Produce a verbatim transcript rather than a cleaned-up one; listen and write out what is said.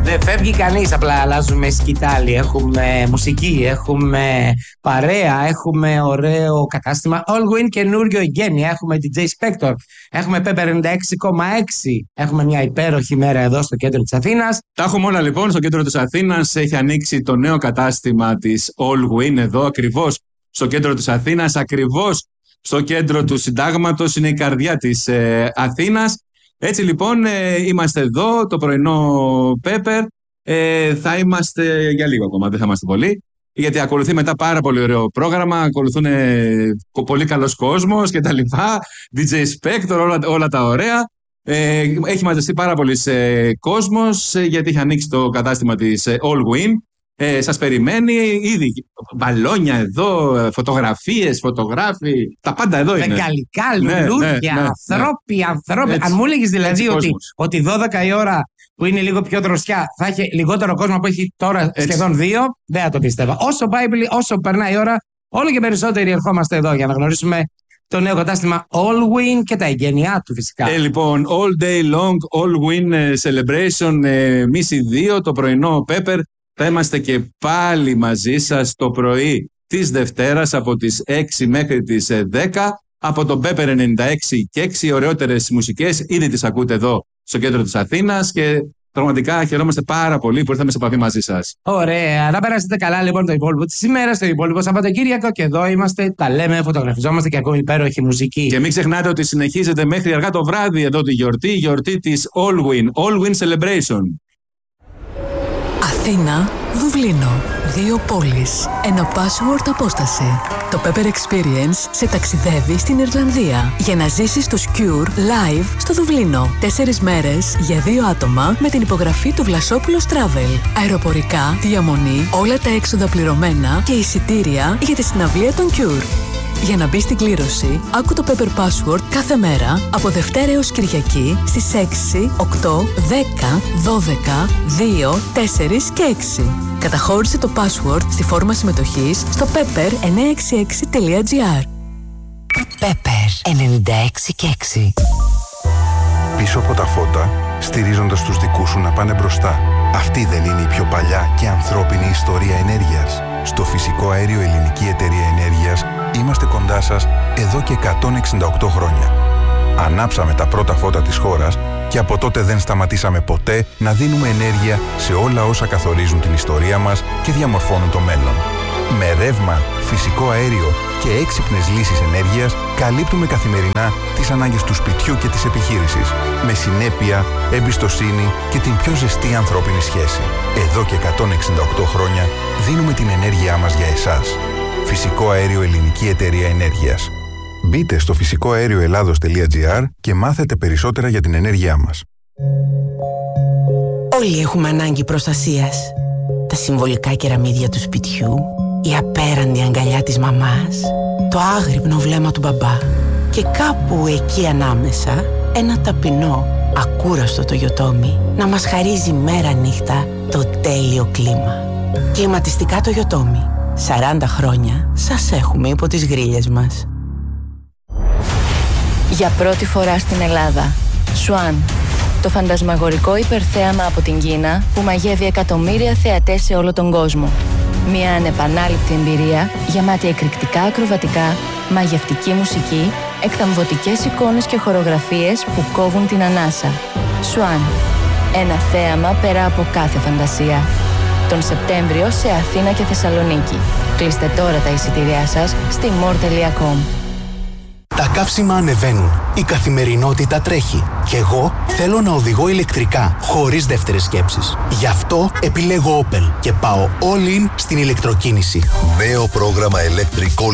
Δεν φεύγει κανείς, απλά αλλάζουμε σκητάλη. Έχουμε μουσική, έχουμε παρέα, έχουμε ωραίο κατάστημα Allwyn, καινούριο εγγένεια. Έχουμε ντι τζέι Spector, έχουμε Pepper ενενήντα έξι κόμμα έξι. Έχουμε μια υπέροχη μέρα εδώ στο κέντρο της Αθήνας. Τα έχουμε όλα λοιπόν στο κέντρο της Αθήνας. Έχει ανοίξει το νέο κατάστημα της Allwyn εδώ ακριβώς στο κέντρο της Αθήνας, ακριβώς στο κέντρο του Συντάγματος. Είναι η καρδιά της ε, Αθήνας. Έτσι λοιπόν ε, είμαστε εδώ, το πρωινό Pepper. Ε, θα είμαστε για λίγο ακόμα, δεν θα είμαστε πολύ. Γιατί ακολουθεί μετά πάρα πολύ ωραίο πρόγραμμα. Ακολουθούν ε, πολύ καλός κόσμος και τα λοιπά. ντι τζέι Spector, όλα, όλα τα ωραία. Ε, έχει μαζευτεί πάρα πολύ ε, κόσμος, ε, γιατί έχει ανοίξει το κατάστημα της ε, Allwyn. Ε, σας περιμένει ήδη. Μπαλόνια εδώ, φωτογραφίες, φωτογράφοι. Τα πάντα εδώ είναι. Μεγαλικά, λουλούδια, ναι, ναι, ναι, ανθρώποι, ανθρώποι. Έτσι. Αν μου έλεγες δηλαδή ότι, ότι δώδεκα η ώρα που είναι λίγο πιο δροσιά θα έχει λιγότερο κόσμο που έχει τώρα, έτσι, σχεδόν δύο, δεν θα το πίστευα. Όσο πάει, όσο περνάει η ώρα, όλο και περισσότεροι ερχόμαστε εδώ για να γνωρίσουμε το νέο κατάστημα Allwyn και τα εγγένειά του φυσικά. Ε, λοιπόν, all day long, Allwyn celebration, ε, εμείς οι δύο, το πρωινό Pepper. Θα είμαστε και πάλι μαζί σας το πρωί της Δευτέρας από τις έξι μέχρι τις δέκα από τον Pepper ενενήντα έξι και έξι, ωραιότερες μουσικές, ήδη τις ακούτε εδώ στο κέντρο της Αθήνας και πραγματικά χαιρόμαστε πάρα πολύ που ήρθαμε σε επαφή μαζί σας. Ωραία, να περάσετε καλά λοιπόν το υπόλοιπο της ημέρας, το υπόλοιπο Σαββατοκύριακο και εδώ είμαστε, τα λέμε, φωτογραφιζόμαστε και ακόμη υπέροχη μουσική. Και μην ξεχνάτε ότι συνεχίζεται μέχρι αργά το βράδυ εδώ τη γιορτή, η γιορτή της Allwyn, Allwyn Celebration. Αθήνα, Δουβλίνο. Δύο πόλεις. Ένα password απόσταση. Το Pepper Experience σε ταξιδεύει στην Ιρλανδία για να ζήσεις το Cure live στο Δουβλίνο. Τέσσερις μέρες για δύο άτομα με την υπογραφή του Βλασόπουλος Travel. Αεροπορικά, διαμονή, όλα τα έξοδα πληρωμένα και εισιτήρια για τη συναυλία των Cure. Για να μπει στην κλήρωση, άκου το Pepper Password κάθε μέρα από Δευτέρα έως Κυριακή στις έξι, οκτώ, δέκα, δώδεκα, δύο, τέσσερα και έξι. Καταχώρησε το password στη φόρμα συμμετοχής στο pepper εννιακόσια εξήντα έξι τελεία gr. Pepper ενενήντα έξι και έξι. Πίσω από τα φώτα, στηρίζοντας τους δικούς σου να πάνε μπροστά. Αυτή δεν είναι η πιο παλιά και ανθρώπινη ιστορία ενέργειας? Στο Φυσικό Αέριο Ελληνική Εταιρεία Ενέργειας είμαστε κοντά σας εδώ και εκατόν εξήντα οκτώ χρόνια. Ανάψαμε τα πρώτα φώτα της χώρας και από τότε δεν σταματήσαμε ποτέ να δίνουμε ενέργεια σε όλα όσα καθορίζουν την ιστορία μας και διαμορφώνουν το μέλλον. Με ρεύμα, φυσικό αέριο και έξυπνες λύσεις ενέργειας καλύπτουμε καθημερινά τις ανάγκες του σπιτιού και της επιχείρησης. Με συνέπεια, εμπιστοσύνη και την πιο ζεστή ανθρώπινη σχέση. Εδώ και εκατόν εξήντα οκτώ χρόνια δίνουμε την ενέργειά μας για εσάς. Φυσικό Αέριο Ελληνική Εταιρεία Ενέργειας. Μπείτε στο φυσικό αέριο ελλάδος τελεία gr και μάθετε περισσότερα για την ενέργειά μας. Όλοι έχουμε ανάγκη προστασίας. Τα συμβολικά κεραμίδια του σπιτιού, η απέραντη αγκαλιά της μαμάς, το άγρυπνο βλέμμα του μπαμπά και κάπου εκεί ανάμεσα ένα ταπεινό, ακούραστο Toyotomi να μας χαρίζει μέρα νύχτα το τέλειο κλίμα. Κλιματιστικά Toyotomi. σαράντα χρόνια σας έχουμε υπό τις γρίλες μας. Για πρώτη φορά στην Ελλάδα, Swan, το φαντασμαγορικό υπερθέαμα από την Κίνα που μαγεύει εκατομμύρια θεατές σε όλο τον κόσμο. Μια ανεπανάληπτη εμπειρία γεμάτη εκρηκτικά ακροβατικά, μαγευτική μουσική, εκθαμβωτικές εικόνες και χορογραφίες που κόβουν την ανάσα. Swan, ένα θέαμα πέρα από κάθε φαντασία. Τον Σεπτέμβριο σε Αθήνα και Θεσσαλονίκη. Κλείστε τώρα τα εισιτήριά σας στη more τελεία com. Τα καύσιμα ανεβαίνουν. Η καθημερινότητα τρέχει. Και εγώ θέλω να οδηγώ ηλεκτρικά, χωρίς δεύτερες σκέψεις. Γι' αυτό επιλέγω Opel και πάω all in στην ηλεκτροκίνηση. Νέο πρόγραμμα Electric All